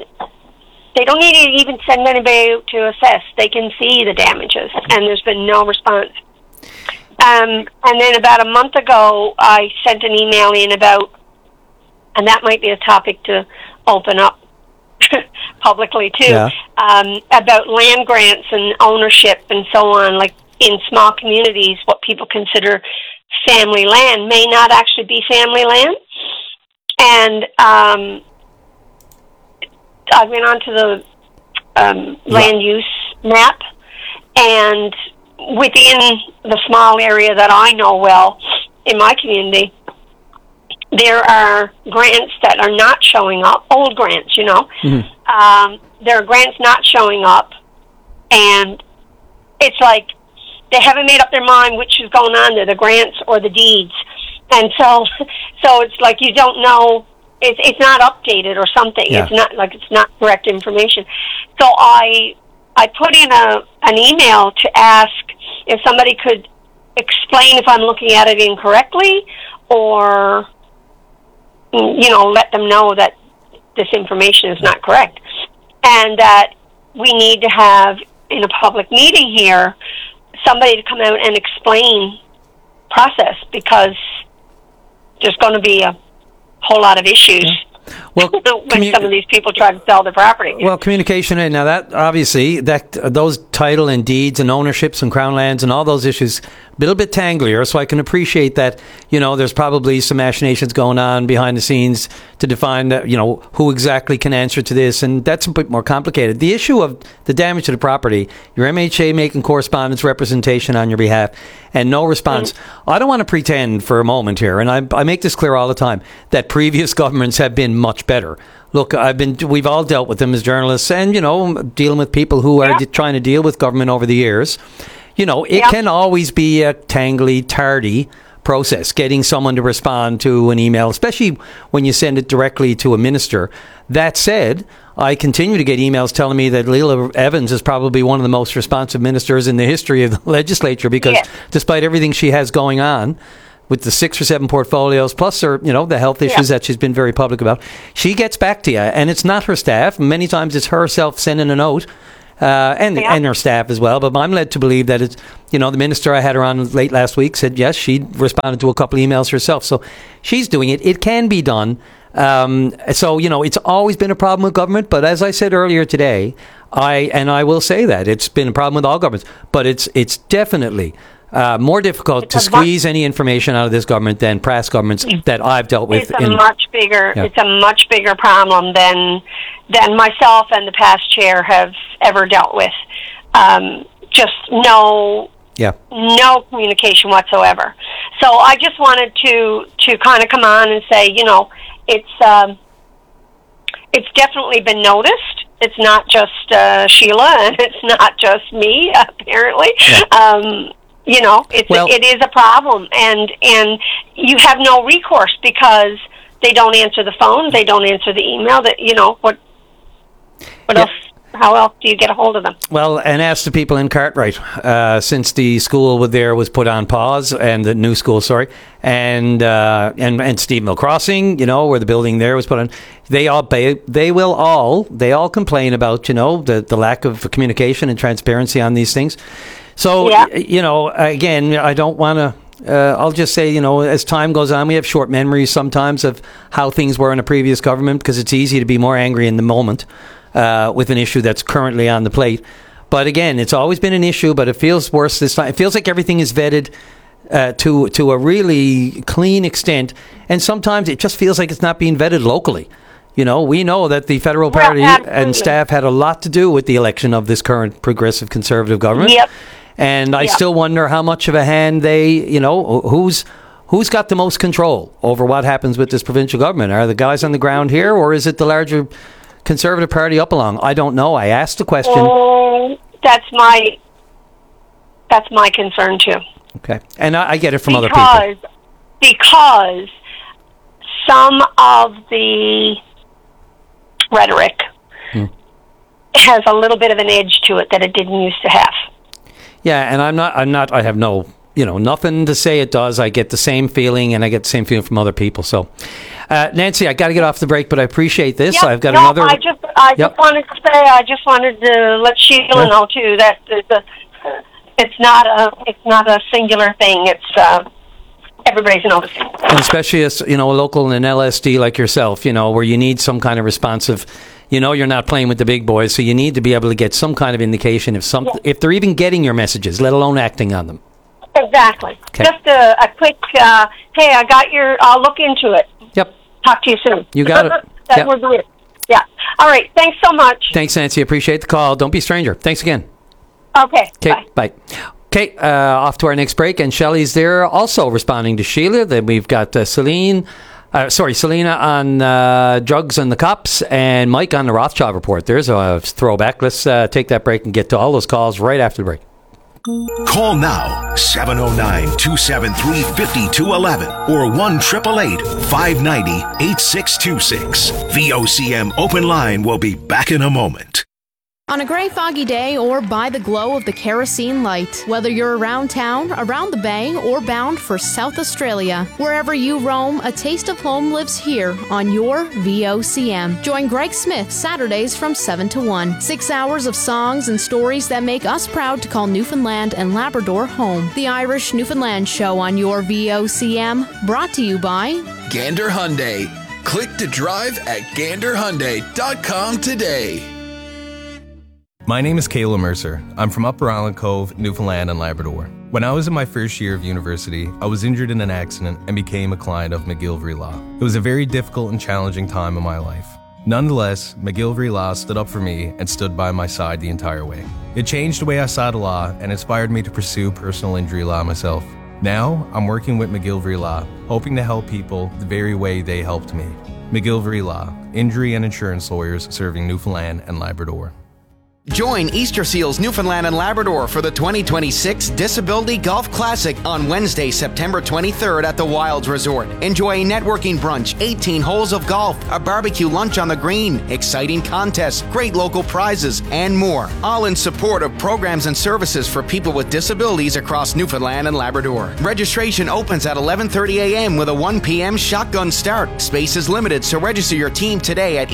don't need to even send anybody out to assess. They can see the damages, and there's been no response. And then about a month ago, I sent an email in about, and that might be a topic to open up publicly too, about land grants and ownership and so on, like in small communities, what people consider family land may not actually be family land. And I went onto the land use map, and within the small area that I know well in my community, there are grants that are not showing up, old grants, there are grants not showing up, and it's like they haven't made up their mind which is going on there, the grants or the deeds. And so it's like you don't know, it's not updated or something. Yeah. It's not correct information. So I put in an email to ask if somebody could explain if I'm looking at it incorrectly, or let them know that this information is not correct, and that we need to have in a public meeting here somebody to come out and explain process, because there's going to be a whole lot of issues.
Yeah. Well,
when some of these people try to sell their property.
Well, communication, now that obviously those title and deeds and ownerships and crown lands and all those issues a little bit tanglier, so I can appreciate that, there's probably some machinations going on behind the scenes to define that, who exactly can answer to this, and that's a bit more complicated. The issue of the damage to the property, your MHA making correspondence representation on your behalf and no response. I don't want to pretend for a moment here, and I make this clear all the time, that previous governments have been much better. Look, we've all dealt with them as journalists and, dealing with people who are trying to deal with government over the years. It can always be a tangly, tardy process, getting someone to respond to an email, especially when you send it directly to a minister. That said, I continue to get emails telling me that Leila Evans is probably one of the most responsive ministers in the history of the legislature because despite everything she has going on, with the 6 or 7 portfolios, plus her, the health issues that she's been very public about, she gets back to you, and it's not her staff. Many times it's herself sending a note, and her staff as well. But I'm led to believe that it's, the minister I had her on late last week said yes, she responded to a couple of emails herself. So she's doing it. It can be done. So it's always been a problem with government. But as I said earlier today, I will say that it's been a problem with all governments. But it's definitely more difficult to squeeze any information out of this government than past governments that I've dealt with.
It's a much bigger problem than myself and the past chair have ever dealt with. Just no communication whatsoever. So I just wanted to kind of come on and say, it's definitely been noticed. It's not just Sheila, and it's not just me, apparently. Yeah. It is a problem, and you have no recourse because they don't answer the phone, they don't answer the email. What else? How else do you get a hold of them?
Well, and ask the people in Cartwright, since the school there was put on pause, and the new school, and Steve Mill Crossing, where the building there was put on, they all complain about, the lack of communication and transparency on these things. So, again, I don't want to, I'll just say, as time goes on, we have short memories sometimes of how things were in a previous government because it's easy to be more angry in the moment with an issue that's currently on the plate. But again, it's always been an issue, but it feels worse this time. It feels like everything is vetted to a really clean extent, and sometimes it just feels like it's not being vetted locally. We know that the federal party and staff had a lot to do with the election of this current progressive conservative government. Yep. And I still wonder how much of a hand they, who's got the most control over what happens with this provincial government? Are the guys on the ground here, or is it the larger Conservative Party up along? I don't know. I asked the question.
That's my concern too.
Okay, and I get it from other people.
Because some of the rhetoric has a little bit of an edge to it that it didn't used to have.
Yeah, and I have no, nothing to say it does. I get the same feeling, and I get the same feeling from other people. So, Nancy, I got to get off the break, but I appreciate this.
Yep,
I've got another.
I just wanted to say, I just wanted to let Sheila know too that it's not a singular thing. It's everybody's noticing.
And especially as a local in an LSD like yourself, where you need some kind of responsive. You're not playing with the big boys, so you need to be able to get some kind of indication if they're even getting your messages, let alone acting on them.
Exactly. Okay. Just a quick, hey, I'll look into it.
Yep.
Talk to you soon.
You got it.
That was it. Yeah. All right. Thanks so much.
Thanks, Nancy. Appreciate the call. Don't be a stranger. Thanks again.
Okay.
Bye. Okay, off to our next break, and Shelley's there also responding to Sheila. Then we've got Selena on drugs and the cops, and Mike on the Rothschild report. There's a throwback. Let's take that break and get to all those calls right after the break.
Call now, 709-273-5211 or 1-888-590-8626. VOCM Open Line will be back in a moment.
On a gray, foggy day or by the glow of the kerosene light, whether you're around town, around the bay, or bound for South Australia, wherever you roam, a taste of home lives here on your VOCM. Join Greg Smith Saturdays from 7 to 1. 6 hours of songs and stories that make us proud to call Newfoundland and Labrador home. The Irish Newfoundland Show on your VOCM, brought to you by
Gander Hyundai. Click to drive at ganderhyundai.com today.
My name is Kayla Mercer. I'm from Upper Island Cove, Newfoundland and Labrador. When I was in my first year of university, I was injured in an accident and became a client of McGillivray Law. It was a very difficult and challenging time in my life. Nonetheless, McGillivray Law stood up for me and stood by my side the entire way. It changed the way I saw the law and inspired me to pursue personal injury law myself. Now, I'm working with McGillivray Law, hoping to help people the very way they helped me. McGillivray Law, injury and insurance lawyers serving Newfoundland and Labrador.
Join Easter Seals Newfoundland and Labrador for the 2026 Disability Golf Classic on Wednesday, September 23rd at the Wilds Resort. Enjoy a networking brunch, 18 holes of golf, a barbecue lunch on the green, exciting contests, great local prizes, and more. All in support of programs and services for people with disabilities across Newfoundland and Labrador. Registration opens at 11:30 a.m. with a 1 p.m. shotgun start. Space is limited, so register your team today at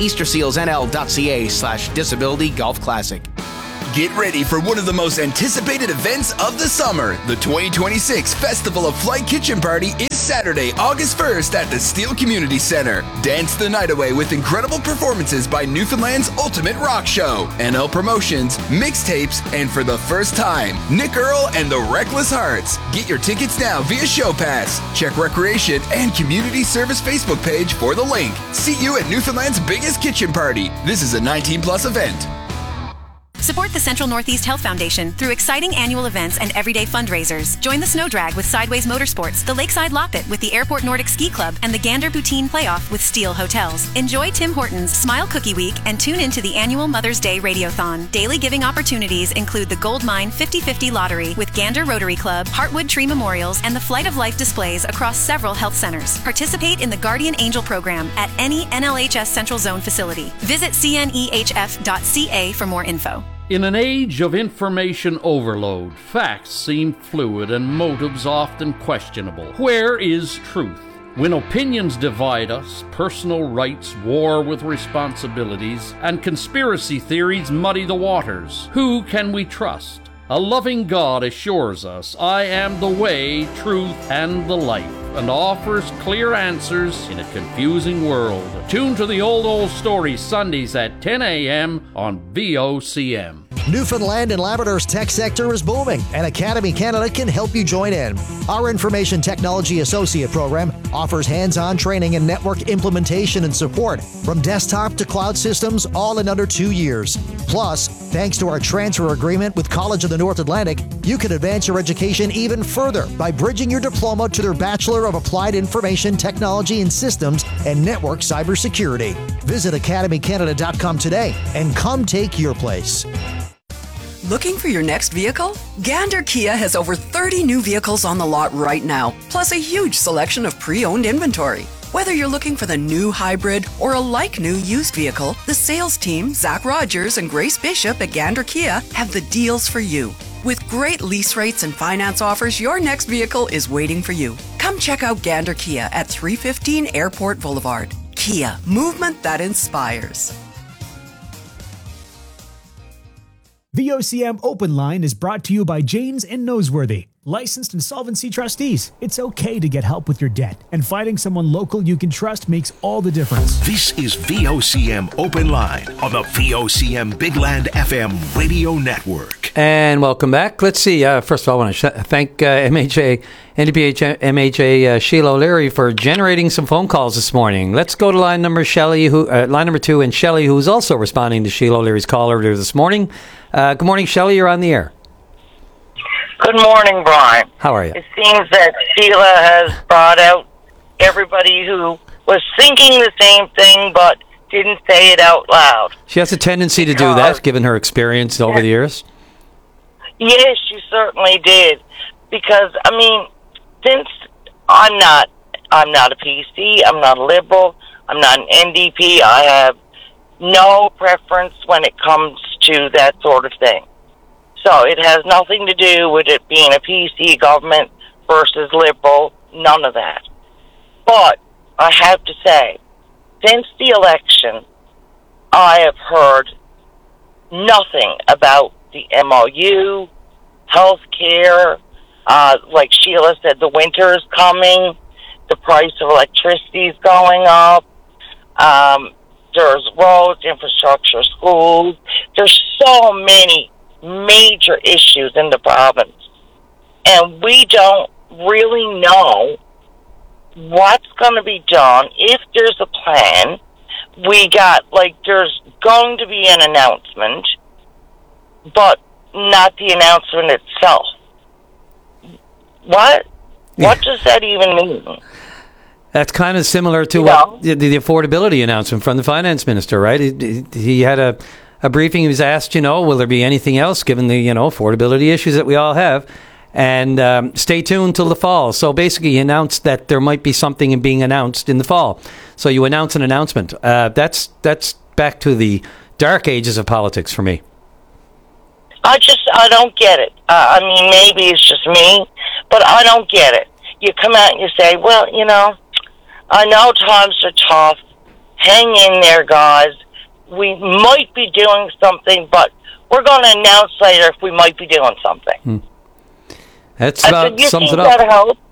eastersealsnl.ca/disability golf classic.
Get ready for one of the most anticipated events of the summer. The 2026 Festival of Flight Kitchen Party is Saturday, August 1st at the Steele Community Center. Dance the night away with incredible performances by Newfoundland's Ultimate Rock Show, NL Promotions, mixtapes, and for the first time, Nick Earl and the Reckless Hearts. Get your tickets now via Show Pass. Check Recreation and Community Service Facebook page for the link. See you at Newfoundland's biggest kitchen party. This is a 19+ event.
Support the Central Northeast Health Foundation through exciting annual events and everyday fundraisers. Join the Snow Drag with Sideways Motorsports, the Lakeside Loppet with the Airport Nordic Ski Club, and the Gander Poutine Playoff with Steel Hotels. Enjoy Tim Hortons Smile Cookie Week and tune into the annual Mother's Day Radiothon. Daily giving opportunities include the Gold Mine 50/50 Lottery with Gander Rotary Club, Heartwood Tree Memorials, and the Flight of Life displays across several health centers. Participate in the Guardian Angel program at any NLHS Central Zone facility. Visit cnehf.ca for more info.
In an age of information overload, facts seem fluid and motives often questionable. Where is truth? When opinions divide us, personal rights war with responsibilities, and conspiracy theories muddy the waters, who can we trust? A loving God assures us, I am the way, truth, and the life, and offers clear answers in a confusing world. Tune to the Old Story Sundays at 10 a.m. on VOCM.
Newfoundland and Labrador's tech sector is booming, and Academy Canada can help you join in. Our Information Technology Associate program offers hands-on training in network implementation and support, from desktop to cloud systems, all in under 2 years. Plus, thanks to our transfer agreement with College of the North Atlantic, you can advance your education even further by bridging your diploma to their Bachelor of Applied Information Technology and Systems and Network Cybersecurity. Visit academycanada.com today and come take your place.
Looking for your next vehicle? Gander Kia has over 30 new vehicles on the lot right now, plus a huge selection of pre-owned inventory. Whether you're looking for the new hybrid or a like-new used vehicle, the sales team, Zach Rogers and Grace Bishop at Gander Kia, have the deals for you. With great lease rates and finance offers, your next vehicle is waiting for you. Come check out Gander Kia at 315 Airport Boulevard. Kia, movement that inspires.
VOCM Open Line is brought to you by Janes and Noseworthy, licensed insolvency trustees. It's okay to get help with your debt, and finding someone local you can trust makes all the difference.
This is VOCM Open Line on the VOCM Big Land FM radio network.
And welcome back. Let's see. First of all, I want to thank NDPH MHA Sheila O'Leary for generating some phone calls this morning. Let's go to line number 2, and Shelley, who's also responding to Sheila O'Leary's call earlier this morning. Good morning, Shelley. You're on the air.
Good morning, Brian.
How are you?
It seems that Sheila has brought out everybody who was thinking the same thing but didn't say it out loud.
She has a tendency to do that, given her experience over the years.
Yes, she certainly did. Because, I mean, since I'm not a PC, I'm not a Liberal, I'm not an NDP, I have no preference when it comes to that sort of thing. So it has nothing to do with it being a PC government versus Liberal, none of that. But I have to say, since the election, I have heard nothing about the MOU, health care. Like Sheila said, the winter is coming. The price of electricity is going up. There's roads, infrastructure, schools. There's so many major issues in the province. And we don't really know what's going to be done. If there's a plan, there's going to be an announcement, but not the announcement itself. What does that even mean?
That's kind of similar to what the affordability announcement from the finance minister, right? He had a briefing. He was asked, will there be anything else given the, affordability issues that we all have? And stay tuned till the fall. So basically, he announced that there might be something being announced in the fall. So you announce an announcement. That's back to the dark ages of politics for me.
I don't get it. Maybe it's just me, but I don't get it. You come out and you say, well, I know times are tough. Hang in there, guys. We might be doing something, but we're going to announce later if we might be doing something.
That sums it up.
That helps?